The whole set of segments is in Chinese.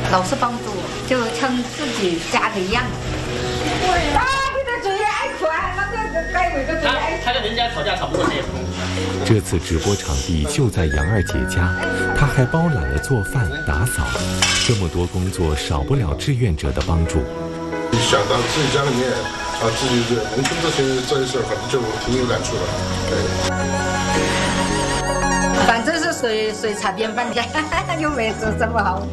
老是帮助我，就像自己家的一样。 他跟人家吵架吵不过谁。 这次直播场地就在杨二姐家，她还包揽了做饭、打扫，这么多工作少不了志愿者的帮助。 想到自己家里面自己的农村这些事，反正就挺有感触的。 反正是水茶边饭家，又没做这么好。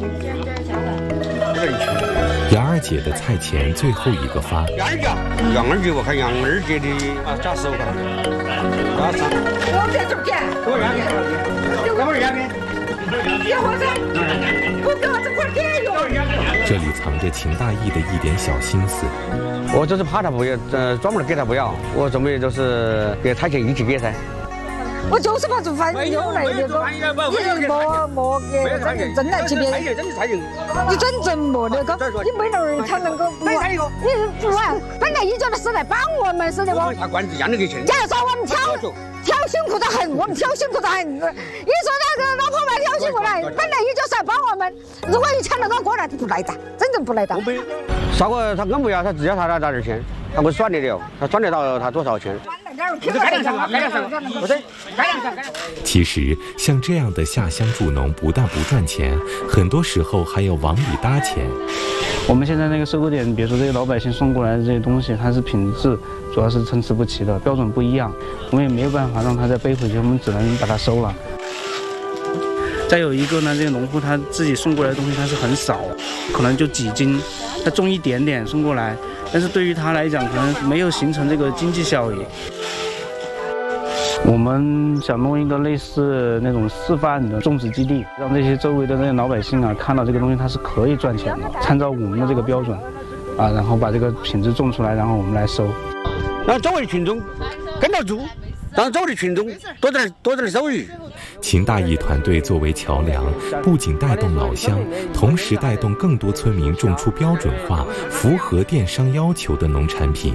杨二姐的菜钱最后一个发。 杨二姐，我看杨二姐的价15块。 我在这边。 给我2片。要不2片？ 要我噻，不给我这块给哟。 这里藏着秦大义的一点小心思。 我就是怕他不要，专门给他不要，我准备就是给菜钱一起给噻。 我就是怕做饭又来那个，你莫给真来这边，你真正莫那个，你没那人他能够不完，你不完，本来一家的是来帮我们是的不？ 他管子一样的给钱。 假如说我们挑辛苦得很，我们挑辛苦得很。你说那个老婆们挑辛苦来，本来一家是来帮我们，如果一抢那个过来，不来的，真正不来的。 啥个他更不要，他只要他拿点钱，他会算的了，他算得到他多少钱。 其实像这样的下乡助农，不但不赚钱，很多时候还要往里搭钱。 我们现在那个收购点，比如说这些老百姓送过来的这些东西，它是品质主要是参差不齐的，标准不一样，我们也没有办法让他再背回去，我们只能把它收了。再有一个呢，这个农户他自己送过来的东西他是很少，可能就几斤，他种一点点送过来，但是对于他来讲，可能没有形成这个经济效益。我们想弄一个类似那种示范的种植基地，让这些周围的那些老百姓看到这个东西它是可以赚钱的，参照我们的这个标准，然后把这个品质种出来，然后我们来收， 让周围群众跟着做，让周围的群众多点收益。 秦大义团队作为桥梁，不仅带动老乡，同时带动更多村民种出标准化、符合电商要求的农产品。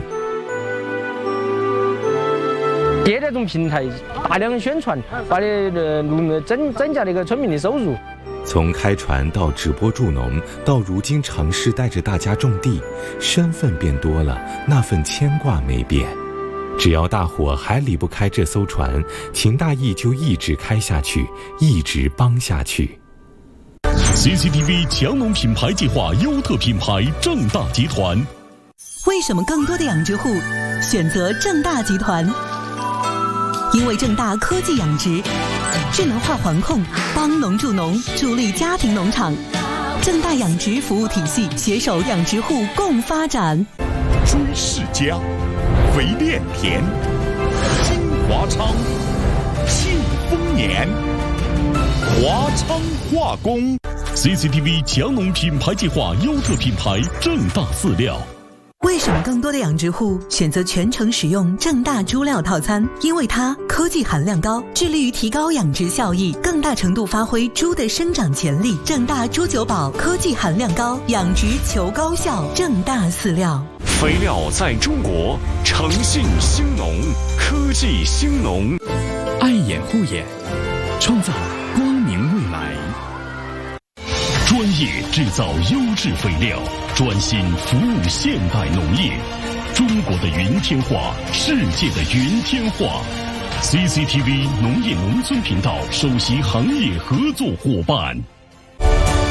借这种平台大量宣传，把增加那个村民的收入。 从开船到直播助农，到如今尝试带着大家种地，身份变多了，那份牵挂没变。只要大伙还离不开这艘船，秦大义就一直开下去，一直帮下去。 CCTV 强农品牌计划优特品牌正大集团。 为什么更多的养殖户选择正大集团？因为正大科技养殖，智能化环控，帮农助农，助力家庭农场。正大养殖服务体系携手养殖户共发展。 朱世家、肥炼田、金华昌、庆丰年、华昌化工。CCTV 强农品牌计划优特品牌正大饲料。 为什么更多的养殖户选择全程使用正大猪料套餐？因为它科技含量高，致力于提高养殖效益，更大程度发挥猪的生长潜力。正大猪九宝科技含量高，养殖求高效。正大饲料， 肥料在中国，诚信兴农，科技兴农。爱眼护眼，创造光明未来。专业制造优质肥料，专心服务现代农业。中国的云天化，世界的云天化。CCTV 农业农村频道首席行业合作伙伴。